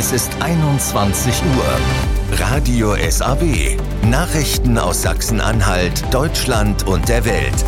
Es ist 21 Uhr. Radio SAW. Nachrichten aus Sachsen-Anhalt, Deutschland und der Welt.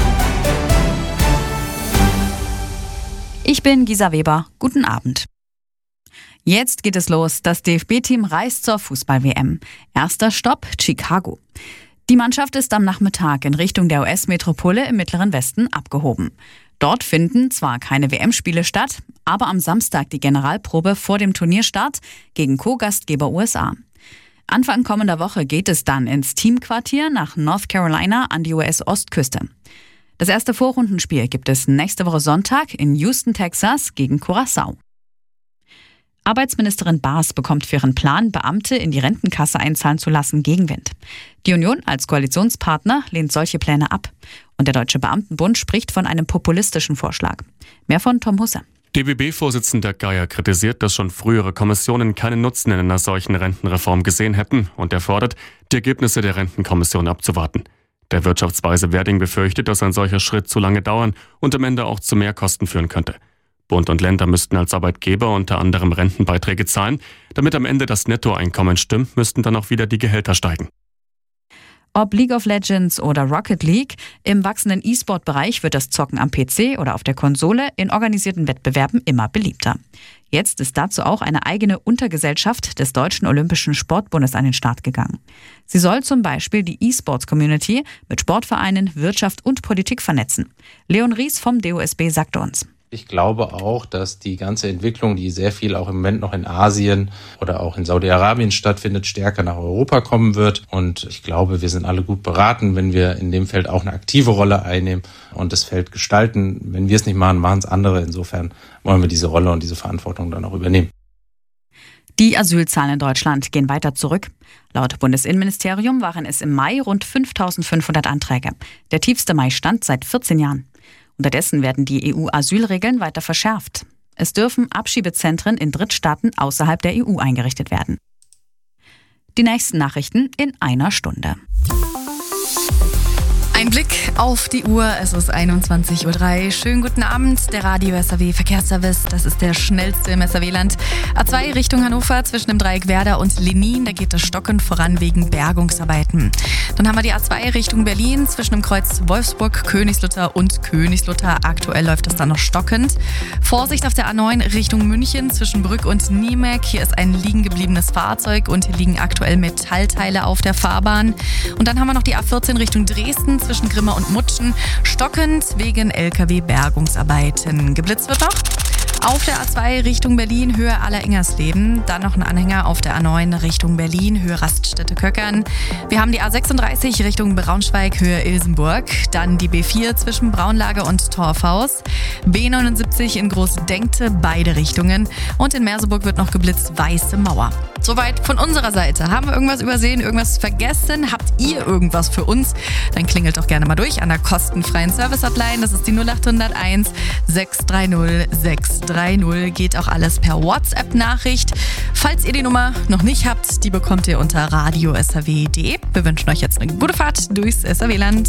Ich bin Gisa Weber. Guten Abend. Jetzt geht es los. Das DFB-Team reist zur Fußball-WM. Erster Stopp Chicago. Die Mannschaft ist am Nachmittag in Richtung der US-Metropole im Mittleren Westen abgehoben. Dort finden zwar keine WM-Spiele statt, aber am Samstag die Generalprobe vor dem Turnierstart gegen Co-Gastgeber USA. Anfang kommender Woche geht es dann ins Teamquartier nach North Carolina an die US-Ostküste. Das erste Vorrundenspiel gibt es nächste Woche Sonntag in Houston, Texas gegen Curaçao. Arbeitsministerin Baas bekommt für ihren Plan, Beamte in die Rentenkasse einzahlen zu lassen, Gegenwind. Die Union als Koalitionspartner lehnt solche Pläne ab. Und der Deutsche Beamtenbund spricht von einem populistischen Vorschlag. Mehr von Tom Husse. DBB-Vorsitzender Geier kritisiert, dass schon frühere Kommissionen keinen Nutzen in einer solchen Rentenreform gesehen hätten und er fordert, die Ergebnisse der Rentenkommission abzuwarten. Der Wirtschaftsweise Werding befürchtet, dass ein solcher Schritt zu lange dauern und am Ende auch zu mehr Kosten führen könnte. Bund und Länder müssten als Arbeitgeber unter anderem Rentenbeiträge zahlen. Damit am Ende das Nettoeinkommen stimmt, müssten dann auch wieder die Gehälter steigen. Ob League of Legends oder Rocket League, im wachsenden E-Sport-Bereich wird das Zocken am PC oder auf der Konsole in organisierten Wettbewerben immer beliebter. Jetzt ist dazu auch eine eigene Untergesellschaft des Deutschen Olympischen Sportbundes an den Start gegangen. Sie soll zum Beispiel die E-Sports-Community mit Sportvereinen, Wirtschaft und Politik vernetzen. Leon Ries vom DOSB sagte uns: Ich glaube auch, dass die ganze Entwicklung, die sehr viel auch im Moment noch in Asien oder auch in Saudi-Arabien stattfindet, stärker nach Europa kommen wird. Und ich glaube, wir sind alle gut beraten, wenn wir in dem Feld auch eine aktive Rolle einnehmen und das Feld gestalten. Wenn wir es nicht machen, machen es andere. Insofern wollen wir diese Rolle und diese Verantwortung dann auch übernehmen. Die Asylzahlen in Deutschland gehen weiter zurück. Laut Bundesinnenministerium waren es im Mai rund 5.500 Anträge. Der tiefste Mai-Stand seit 14 Jahren. Unterdessen werden die EU-Asylregeln weiter verschärft. Es dürfen Abschiebezentren in Drittstaaten außerhalb der EU eingerichtet werden. Die nächsten Nachrichten in einer Stunde. Ein Blick auf die Uhr, es ist 21.03 Uhr. Schönen guten Abend, der Radio SAW Verkehrsservice, das ist der schnellste im SAW-Land. A2 Richtung Hannover zwischen dem Dreieck Werder und Lenin, da geht das stockend voran wegen Bergungsarbeiten. Dann haben wir die A2 Richtung Berlin zwischen dem Kreuz Wolfsburg, Königslutter und Königslutter. Aktuell läuft das dann noch stockend. Vorsicht auf der A9 Richtung München zwischen Brück und Niemek. Hier ist ein liegen gebliebenes Fahrzeug und hier liegen aktuell Metallteile auf der Fahrbahn. Und dann haben wir noch die A14 Richtung Dresden zwischen Grimma und Mutschen, stockend wegen LKW-Bergungsarbeiten. Geblitzt wird noch auf der A2 Richtung Berlin, Höhe Aller-Ingersleben. Dann noch ein Anhänger auf der A9 Richtung Berlin, Höhe Raststätte-Köckern. Wir haben die A36 Richtung Braunschweig, Höhe Ilsenburg. Dann die B4 zwischen Braunlage und Torfhaus. B79 in Großdenkte, beide Richtungen. Und in Merseburg wird noch geblitzt, Weiße Mauer. Soweit von unserer Seite. Haben wir irgendwas übersehen, irgendwas vergessen? Habt ihr irgendwas für uns? Dann klingelt doch gerne mal durch an der kostenfreien Service-Hotline. Das ist die 0801 630 630. Geht auch alles per WhatsApp-Nachricht. Falls ihr die Nummer noch nicht habt, die bekommt ihr unter radio.saw.de. Wir wünschen euch jetzt eine gute Fahrt durchs SAW-Land.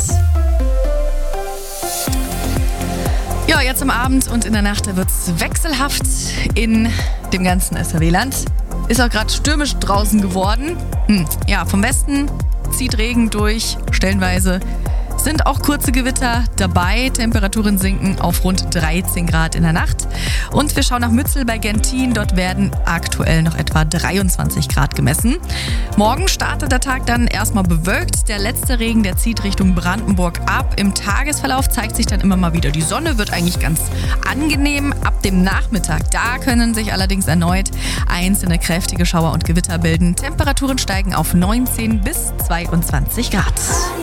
Ja, jetzt am Abend und in der Nacht, da wird es wechselhaft in dem ganzen SAW-Land. Ist auch gerade stürmisch draußen geworden. Ja, vom Westen zieht Regen durch, stellenweise. Sind auch kurze Gewitter dabei. Temperaturen sinken auf rund 13 Grad in der Nacht. Und wir schauen nach Mützel bei Gentin. Dort werden aktuell noch etwa 23 Grad gemessen. Morgen startet der Tag dann erstmal bewölkt. Der letzte Regen, der zieht Richtung Brandenburg ab. Im Tagesverlauf zeigt sich dann immer mal wieder die Sonne. Wird eigentlich ganz angenehm. Ab dem Nachmittag, da können sich allerdings erneut einzelne kräftige Schauer und Gewitter bilden. Temperaturen steigen auf 19 bis 22 Grad.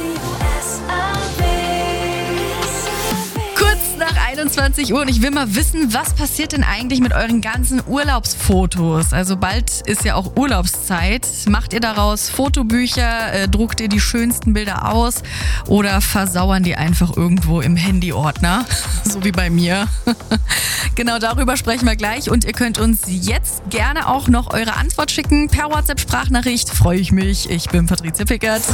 Nach 21 Uhr und ich will mal wissen, was passiert denn eigentlich mit euren ganzen Urlaubsfotos? Also bald ist ja auch Urlaubszeit. Macht ihr daraus Fotobücher? Druckt ihr die schönsten Bilder aus? Oder versauern die einfach irgendwo im Handyordner? So wie bei mir. Genau darüber sprechen wir gleich und ihr könnt uns jetzt gerne auch noch eure Antwort schicken per WhatsApp-Sprachnachricht. Freue ich mich. Ich bin Patricia Pickert.